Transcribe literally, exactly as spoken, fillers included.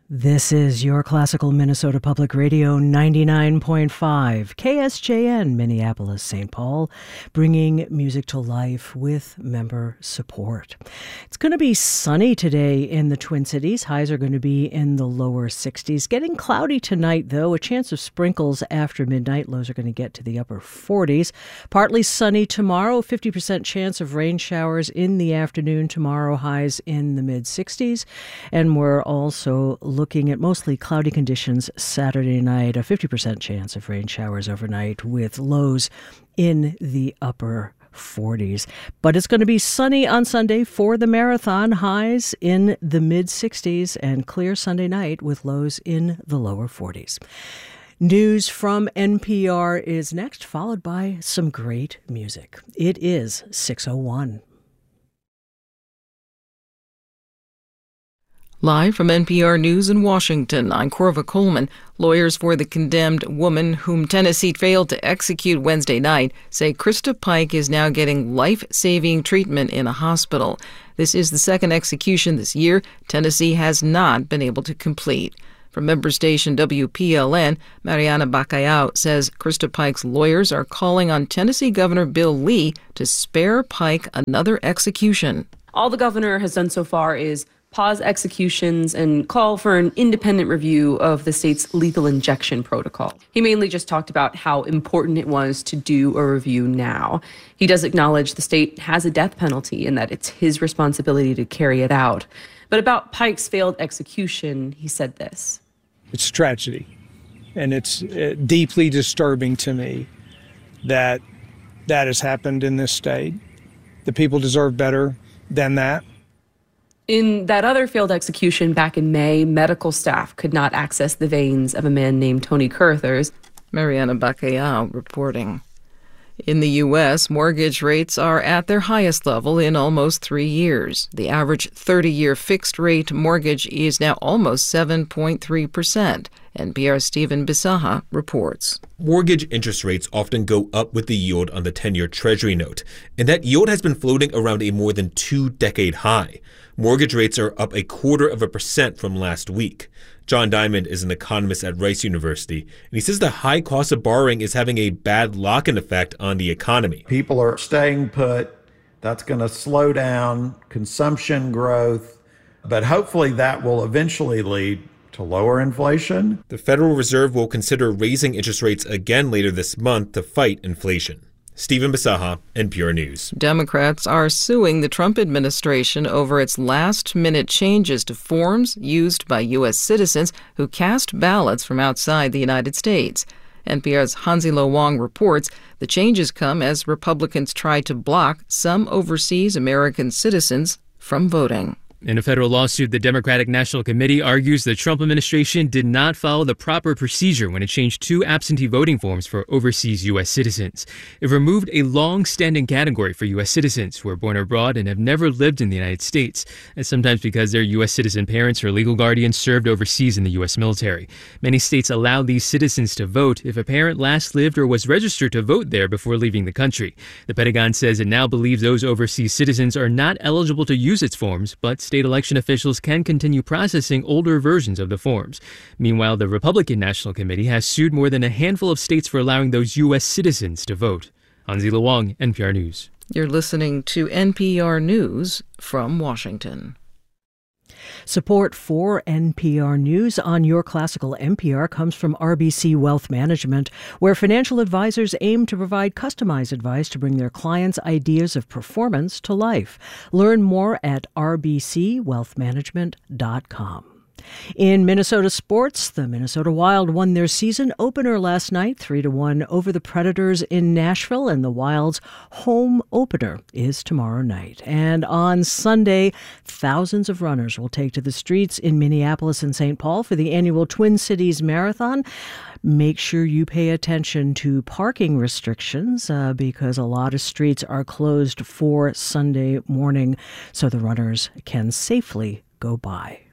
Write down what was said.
This is your Classical Minnesota Public Radio ninety-nine point five, K S J N, Minneapolis, Saint Paul, bringing music to life with member support. It's going to be sunny today in the Twin Cities. Highs are going to be in the lower sixties. Getting cloudy tonight, though. A chance of sprinkles after midnight. Lows are going to get to the upper forties. Partly sunny tomorrow. fifty percent chance of rain showers in the afternoon tomorrow. Highs in the mid-sixties. And we're also looking at mostly cloudy conditions Saturday night, a fifty percent chance of rain showers overnight with lows in the upper forties. But it's going to be sunny on Sunday for the marathon, highs in the mid-sixties, and clear Sunday night with lows in the lower forties. News from N P R is next, followed by some great music. It is six oh one. Live from N P R News in Washington, I'm Corva Coleman. Lawyers for the condemned woman whom Tennessee failed to execute Wednesday night say Krista Pike is now getting life-saving treatment in a hospital. This is the second execution this year Tennessee has not been able to complete. From member station W P L N, Mariana Bacallao says Krista Pike's lawyers are calling on Tennessee Governor Bill Lee to spare Pike another execution. All the governor has done so far is pause executions and call for an independent review of the state's lethal injection protocol. He mainly just talked about how important it was to do a review now. He does acknowledge the state has a death penalty and that it's his responsibility to carry it out. But about Pike's failed execution, he said this. It's a tragedy, and it's uh, deeply disturbing to me that that has happened in this state. The people deserve better than that. In that other failed execution back in May, medical staff could not access the veins of a man named Tony Kurthers. Mariana Bacallao reporting. In the U S, mortgage rates are at their highest level in almost three years. The average thirty-year fixed-rate mortgage is now almost seven point three percent. N P R's Stephen Bisaha reports. Mortgage interest rates often go up with the yield on the ten-year Treasury note, and that yield has been floating around a more than two-decade high. Mortgage rates are up a quarter of a percent from last week. John Diamond is an economist at Rice University, and he says the high cost of borrowing is having a bad lock-in effect on the economy. People are staying put. That's going to slow down consumption growth, but hopefully that will eventually lead to lower inflation. The Federal Reserve will consider raising interest rates again later this month to fight inflation. Stephen Bisaha, N P R News. Democrats are suing the Trump administration over its last-minute changes to forms used by U S citizens who cast ballots from outside the United States. N P R's Hansi Lo Wang reports the changes come as Republicans try to block some overseas American citizens from voting. In a federal lawsuit, the Democratic National Committee argues the Trump administration did not follow the proper procedure when it changed two absentee voting forms for overseas U S citizens. It removed a long-standing category for U S citizens who are born abroad and have never lived in the United States, and sometimes because their U S citizen parents or legal guardians served overseas in the U S military. Many states allow these citizens to vote if a parent last lived or was registered to vote there before leaving the country. The Pentagon says it now believes those overseas citizens are not eligible to use its forms, but state election officials can continue processing older versions of the forms. Meanwhile, the Republican National Committee has sued more than a handful of states for allowing those U S citizens to vote. Hansi Lo Wang, N P R News. You're listening to N P R News from Washington. Support for N P R News on Your Classical N P R comes from R B C Wealth Management, where financial advisors aim to provide customized advice to bring their clients' ideas of performance to life. Learn more at r b c wealth management dot com. In Minnesota sports, the Minnesota Wild won their season opener last night, three to one over the Predators in Nashville, and the Wild's home opener is tomorrow night. And on Sunday, thousands of runners will take to the streets in Minneapolis and Saint Paul for the annual Twin Cities Marathon. Make sure you pay attention to parking restrictions uh, because a lot of streets are closed for Sunday morning so the runners can safely go by.